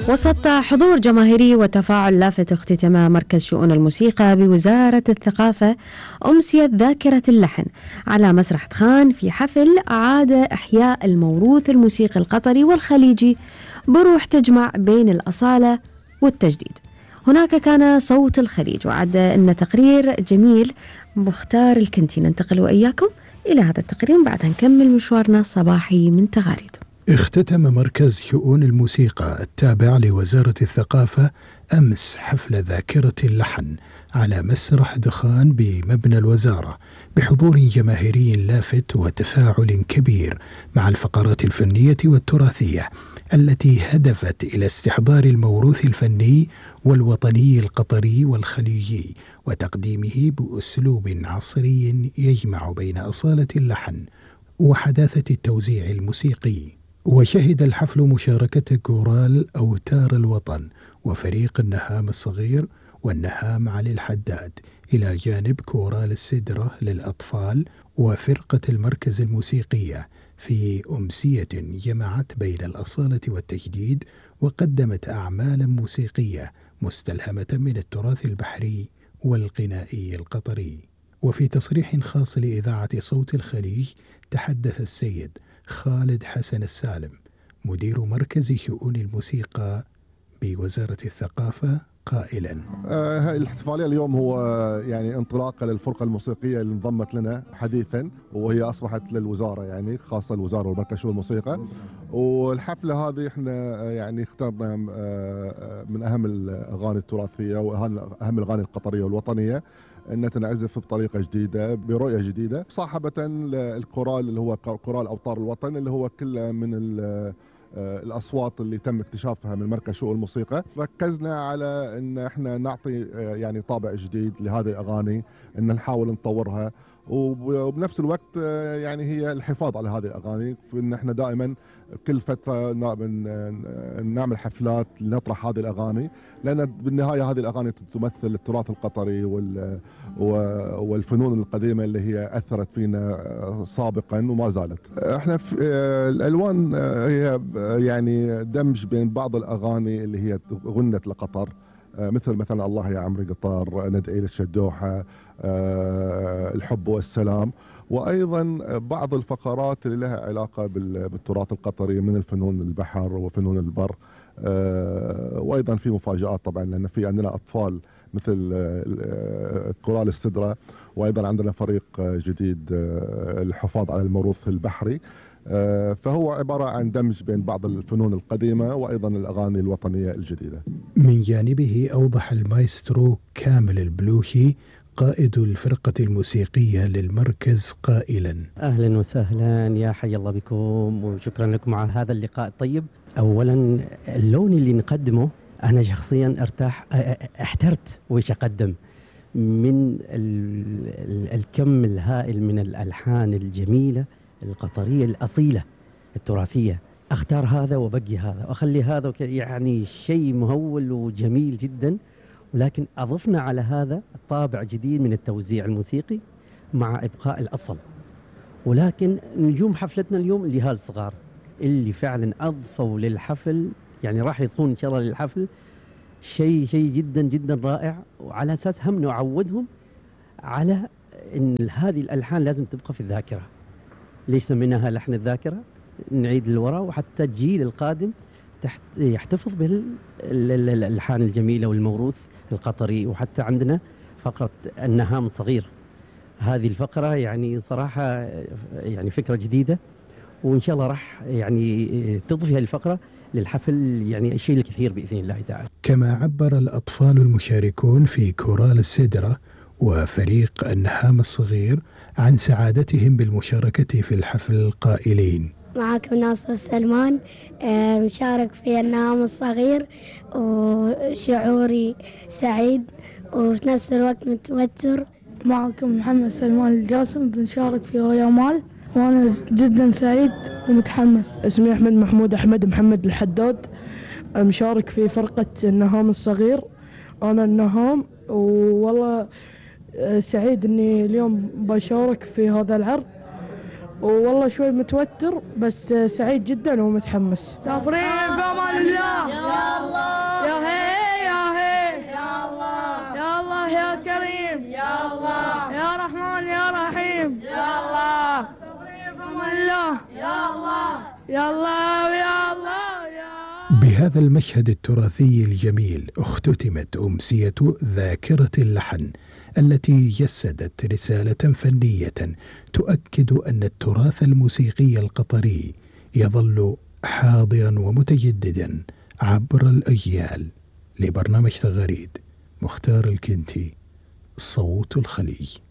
وسط حضور جماهيري وتفاعل لافت اختتم مركز شؤون الموسيقى بوزارة الثقافة أمسية ذاكرة اللحن على مسرح دخان في حفل أعاد إحياء الموروث الموسيقي القطري والخليجي بروح تجمع بين الأصالة والتجديد. هناك كان صوت الخليج، وعد أن تقرير جميل مختار الكنتي. ننتقل وإياكم إلى هذا التقرير بعد نكمل مشوارنا الصباحي من تغاريد. اختتم مركز شؤون الموسيقى التابع لوزارة الثقافة أمس حفل ذاكرة اللحن على مسرح دخان بمبنى الوزارة بحضور جماهيري لافت وتفاعل كبير مع الفقرات الفنية والتراثية التي هدفت إلى استحضار الموروث الفني والوطني القطري والخليجي وتقديمه بأسلوب عصري يجمع بين أصالة اللحن وحداثة التوزيع الموسيقي. وشهد الحفل مشاركة كورال أوتار الوطن وفريق النهام الصغير والنهام علي الحداد، إلى جانب كورال السدرة للأطفال وفرقة المركز الموسيقية، في أمسية جمعت بين الأصالة والتجديد، وقدمت أعمالا موسيقية مستلهمة من التراث البحري والغنائي القطري. وفي تصريح خاص لإذاعة صوت الخليج تحدث السيد خالد حسن السالم مدير مركز شؤون الموسيقى بوزارة الثقافة قائلا: الاحتفالية اليوم هو يعني انطلاقة للفرقة الموسيقية اللي انضمت لنا حديثا، وهي أصبحت للوزارة، يعني خاصة الوزارة ومركز شؤون الموسيقى. والحفلة هذه احنا يعني اخترنا من أهم الأغاني التراثية وأهم الأغاني القطرية والوطنية أن تنعزف بطريقة جديدة برؤية جديدة، صاحبة الكورال اللي هو كورال أوتار الوطن، اللي هو كله من الأصوات اللي تم اكتشافها من مركز شؤون الموسيقى. ركزنا على أن احنا نعطي يعني طابع جديد لهذه الأغاني، أن نحاول نطورها، وبنفس الوقت يعني هي الحفاظ على هذه الأغاني، في أن احنا دائما كل فترة نعمل حفلات لنطرح هذه الأغاني، لأن بالنهاية هذه الأغاني تمثل التراث القطري والفنون القديمة اللي هي أثرت فينا سابقا وما زالت. احنا في الألوان هي يعني دمج بين بعض الأغاني اللي هي غنت لقطر، مثلا الله يا عمري قطار، ندعي للشدوحة، الحب والسلام، وأيضا بعض الفقرات اللي لها علاقة بالتراث القطري من الفنون البحر وفنون البر. وأيضا في مفاجآت طبعا، لأن في عندنا أطفال مثل كورال السدرة، وأيضا عندنا فريق جديد للحفاظ على الموروث البحري. فهو عبارة عن دمج بين بعض الفنون القديمة وأيضا الأغاني الوطنية الجديدة. من جانبه أوضح المايسترو كامل البلوشي قائد الفرقة الموسيقية للمركز قائلا: أهلا وسهلا، يا حي الله بكم، وشكرا لكم على هذا اللقاء الطيب. أولا اللون اللي نقدمه أنا شخصيا احترت ويش أقدم من الكم الهائل من الألحان الجميلة القطرية الأصيلة التراثية. أختار هذا وبقي هذا وأخلي هذا، يعني شيء مهول وجميل جدا. ولكن أضفنا على هذا طابع جديد من التوزيع الموسيقي مع إبقاء الأصل. ولكن نجوم حفلتنا اليوم اللي هالصغار اللي فعلا أضفوا للحفل، يعني راح يضيفون إن شاء الله للحفل شيء جدا جدا رائع، وعلى أساس هم نعودهم على إن هذه الألحان لازم تبقى في الذاكرة. ليش سميناها لحن الذاكرة؟ نعيد للوراء وحتى الجيل القادم يحتفظ بالألحان الجميلة والموروث القطري. وحتى عندنا فقرة النهام الصغير، هذه الفقرة يعني صراحة يعني فكرة جديدة، وإن شاء الله راح يعني تضيف هذه الفقرة للحفل يعني الشيء الكثير بإذن الله تعالى. كما عبر الأطفال المشاركون في كورال السدرة وفريق النهام الصغير عن سعادتهم بالمشاركة في الحفل قائلين: معكم ناصر سلمان، مشارك في النهام الصغير، وشعوري سعيد وفي نفس الوقت متوتر. معكم محمد سلمان الجاسم، بنشارك في هويا مال، وأنا جدا سعيد ومتحمس. اسمي أحمد محمود أحمد محمد الحداد، مشارك في فرقة النهام الصغير. أنا النهام، والله سعيد أني اليوم بشارك في هذا العرض، والله شوي متوتر بس سعيد جدا ومتحمس. سافرين بأمان الله. يا الله يا الله يا الله يا. بهذا المشهد التراثي الجميل اختتمت أمسية ذاكرة اللحن التي جسدت رسالة فنية تؤكد أن التراث الموسيقي القطري يظل حاضرا ومتجددا عبر الأجيال. لبرنامج تغاريد، مختار الكنتي، صوت الخليج.